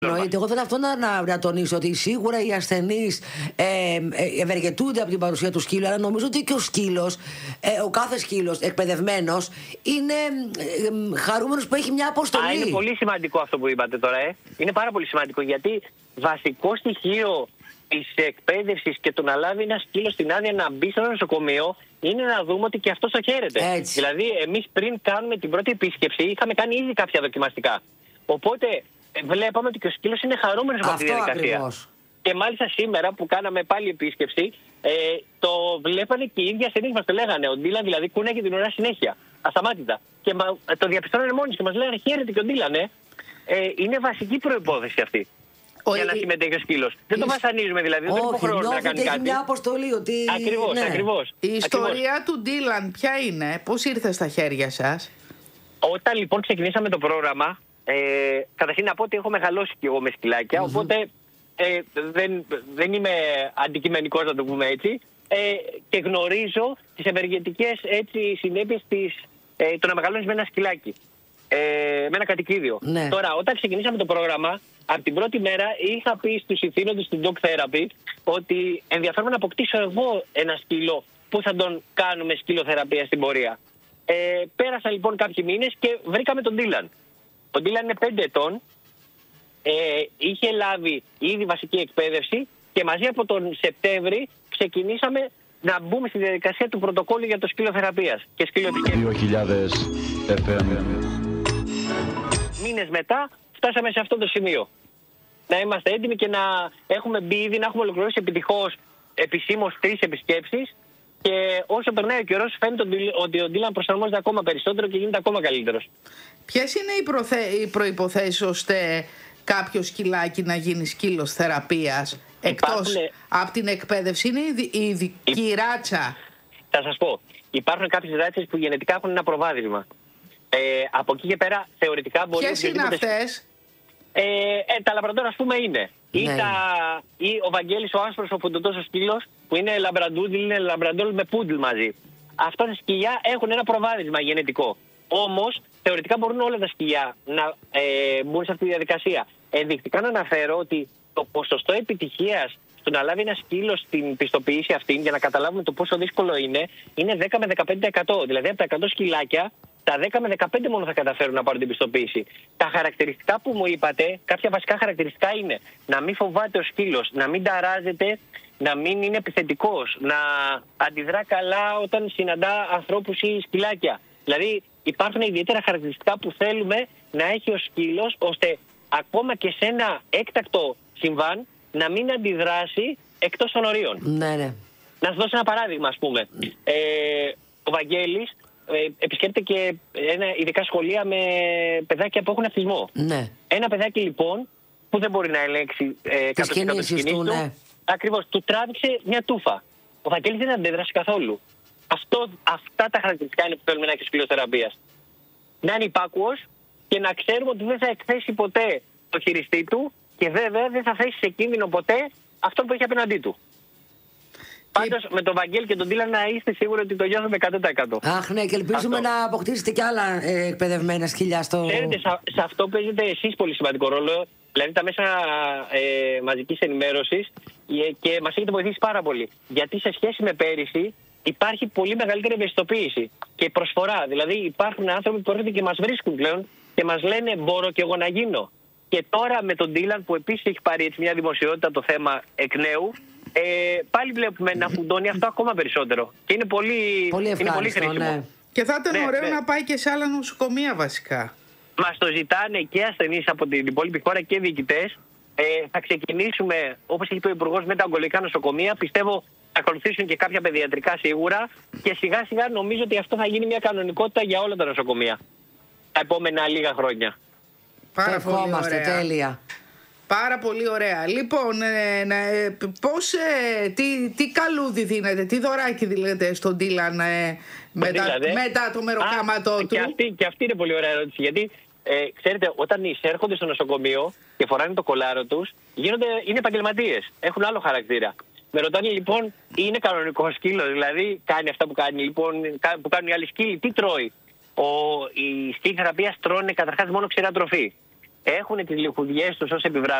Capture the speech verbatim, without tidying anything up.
Εννοείται. Εγώ θέλω αυτό να, να, να τονίσω ότι σίγουρα οι ασθενείς ε, ε, ευεργετούνται από την παρουσία του σκύλου, αλλά νομίζω ότι και ο σκύλος, ε, ο κάθε σκύλος εκπαιδευμένος, είναι ε, χαρούμενος που έχει μια αποστολή. Α, είναι πολύ σημαντικό αυτό που είπατε τώρα, ε. Είναι πάρα πολύ σημαντικό, γιατί βασικό στοιχείο της εκπαίδευσης και το να λάβει ένα σκύλο στην άδεια να μπει στο νοσοκομείο είναι να δούμε ότι και αυτό το χαίρεται. Έτσι. Δηλαδή, εμείς πριν κάνουμε την πρώτη επίσκεψη, είχαμε κάνει ήδη κάποια δοκιμαστικά. Οπότε βλέπαμε ότι και ο σκύλος είναι χαρούμενος από αυτή τη διαδικασία. Ακριβώς. Και μάλιστα σήμερα που κάναμε πάλι επίσκεψη, ε, το βλέπανε και οι ίδιοι ασθενείς μας το λέγανε. Ο Ντίλαν δηλαδή κούναγε την ώρα συνέχεια, ασταμάτητα. Και μα, το διαπιστώνανε μόνοι και μας λέγανε χαίρεται και ο Ντίλαν, ε. ε. Είναι βασική προϋπόθεση αυτή. Ο, για να συμμετέχει ο σκύλος. Δεν το βασανίζουμε δηλαδή, δεν το χρόνο να κάνει έχει κάτι. Μια αποστολή, ότι... Ακριβώς, ναι. ακριβώς. Η ιστορία ακριβώς. του Ντίλαν ποια είναι, πώς ήρθε στα χέρια σας? Όταν λοιπόν ξεκινήσαμε το πρόγραμμα, ε, καταρχήν να πω ότι έχω μεγαλώσει κι εγώ με σκυλάκια, mm-hmm. οπότε ε, δεν, δεν είμαι αντικειμενικός, να το πούμε έτσι, ε, και γνωρίζω τις ευεργετικές έτσι συνέπειες της, ε, το να μεγαλώνεις με ένα σκυλάκι, ε, με ένα κατοικίδιο. Ναι. Τώρα, όταν ξεκινήσαμε το πρόγραμμα, από την πρώτη μέρα είχα πει στους ηθήνοντες του Dog Therapy ότι ενδιαφέρομαι να αποκτήσω εγώ ένα σκύλο που θα τον κάνουμε σκυλοθεραπεία στην πορεία. Ε, πέρασαν λοιπόν κάποιοι μήνες και βρήκαμε τον Ντίλαν. Ο Ντίλαν είναι πέντε ετών, ε, είχε λάβει ήδη βασική εκπαίδευση και μαζί από τον Σεπτέμβρη ξεκινήσαμε να μπούμε στη διαδικασία του πρωτοκόλλου για το σκυλοθεραπείας και σκυλοεπικοινωνία. δύο χιλιάδες εφ εμ. Μήνες μετά φτάσαμε σε αυτό το σημείο. Να είμαστε έτοιμοι και να έχουμε μπει ήδη, να έχουμε ολοκληρώσει επιτυχώς επισήμως τρεις επισκέψεις. Και όσο περνάει ο καιρός, φαίνεται ότι ο Ντίλαν προσαρμόζεται ακόμα περισσότερο και γίνεται ακόμα καλύτερος. Ποιες είναι οι, προθε... οι προϋποθέσεις ώστε κάποιο σκυλάκι να γίνει σκύλος θεραπείας? Εκτός Υπάρχουν... από την εκπαίδευση, είναι η ειδική η... ράτσα? Θα σας πω, υπάρχουν κάποιες ράτσες που γενετικά έχουν ένα προβάδισμα. Ε, από εκεί και πέρα θεωρητικά μπορεί... Ποιες είναι αυτές? Ε, ε, τα λαμπραντόρ ας πούμε είναι. Ναι. Ή, τα, ή ο Βαγγέλης ο άσπρος ο φουντωτός ο σκύλος που είναι λαμπραντούδι, είναι λαμπραντόλ με πούντλ μαζί. Αυτά τα σκυλιά έχουν ένα προβάδισμα γενετικό. Όμως θεωρητικά μπορούν όλα τα σκυλιά να ε, μπουν σε αυτή τη διαδικασία. Ενδεικτικά να αναφέρω ότι το ποσοστό επιτυχίας στο να λάβει ένα σκύλο στην πιστοποίηση αυτή, για να καταλάβουμε το πόσο δύσκολο είναι, είναι δέκα με δεκαπέντε τοις εκατό. Δηλαδή από τα εκατό σκυλάκια, τα δέκα με δεκαπέντε μόνο θα καταφέρουν να πάρουν την πιστοποίηση. Τα χαρακτηριστικά που μου είπατε, κάποια βασικά χαρακτηριστικά είναι να μην φοβάται ο σκύλος, να μην ταράζεται, να μην είναι επιθετικός, να αντιδρά καλά όταν συναντά ανθρώπους ή σκυλάκια. Δηλαδή υπάρχουν ιδιαίτερα χαρακτηριστικά που θέλουμε να έχει ο σκύλος, ώστε ακόμα και σε ένα έκτακτο συμβάν να μην αντιδράσει εκτός των ορίων. Ναι, ναι. Να σας δώσω ένα παράδειγμα, ας πούμε. Ε, ο Βαγγέλης ε, επισκέπτεται και ένα, ειδικά σχολεία με παιδάκια που έχουν αυτισμό. Ναι. Ένα παιδάκι λοιπόν που δεν μπορεί να ελέγξει ε, τις κινήσεις του, ναι. Ακριβώς, του τράβηξε μια τούφα. Ο Βαγγέλης δεν αντέδρασε καθόλου. Αυτό, αυτά τα χαρακτηριστικά είναι που θέλουμε να έχει σκυλοθεραπείας. Να είναι υπάκουος και να ξέρουμε ότι δεν θα εκθέσει ποτέ το χειριστή του και βέβαια δεν θα θέσει σε κίνδυνο ποτέ αυτό που έχει απέναντί του. Πάντως με τον Βαγγέλη και τον Ντίλαν να είστε σίγουροι ότι το νιώθουμε εκατό τοις εκατό. Αχ, ναι, και ελπίζουμε αυτό. Να αποκτήσετε και άλλα ε, εκπαιδευμένα σκυλιά στο... Ξέρετε, σε, σε αυτό παίζετε εσείς πολύ σημαντικό ρόλο. Δηλαδή τα μέσα ε, μαζικής ενημέρωσης ε, και μας έχετε βοηθήσει πάρα πολύ. Γιατί σε σχέση με πέρυσι υπάρχει πολύ μεγαλύτερη ευαισθητοποίηση και προσφορά. Δηλαδή υπάρχουν άνθρωποι που έρχονται και μας βρίσκουν πλέον και μας λένε μπορώ και εγώ να γίνω. Και τώρα με τον Ντίλαν που επίσης έχει πάρει έτσι μια δημοσιότητα το θέμα εκ νέου, ε, πάλι βλέπουμε να φουντώνει αυτό ακόμα περισσότερο. Και είναι πολύ, πολύ, είναι πολύ χρήσιμο. Ναι. Και θα ήταν ναι, ωραίο ναι. να πάει και σε άλλα νοσοκομεία βασικά. Μας το ζητάνε και ασθενείς από την υπόλοιπη χώρα και διοικητές. Ε, θα ξεκινήσουμε, όπως έχει πει ο Υπουργός, με τα ογκολογικά νοσοκομεία. Πιστεύω θα ακολουθήσουν και κάποια παιδιατρικά σίγουρα. Και σιγά σιγά νομίζω ότι αυτό θα γίνει μια κανονικότητα για όλα τα νοσοκομεία τα επόμενα λίγα χρόνια. Πάρα πολύ ωραία. Τέλεια. Πάρα πολύ ωραία. Λοιπόν, ε, ε, πώς, ε, τι, τι καλούδι δίνετε, τι δωράκι δίνετε στον Ντίλαν ε, μετά, μετά το μεροκάματό του? Και αυτή, και αυτή είναι πολύ ωραία ερώτηση. Γιατί ε, ξέρετε, όταν εισέρχονται στο νοσοκομείο και φοράνε το κολάρο τους, γίνονται, είναι επαγγελματίες. Έχουν άλλο χαρακτήρα. Με ρωτάνε λοιπόν, είναι κανονικό σκύλο, δηλαδή κάνει αυτά που κάνει, λοιπόν, που κάνουν οι άλλοι σκύλοι, τι τρώει? Ο, οι σκύλοι θεραπείας τρώνε καταρχάς μόνο ξηρά τροφή. έχουν τις λιχουδιές τους ως επιβράβευση.